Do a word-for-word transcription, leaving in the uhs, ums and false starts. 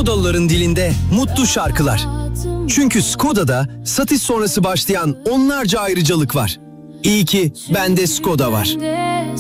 Skodalıların dilinde mutlu şarkılar. Çünkü Skoda'da satış sonrası başlayan onlarca ayrıcalık var. İyi ki bende Skoda var.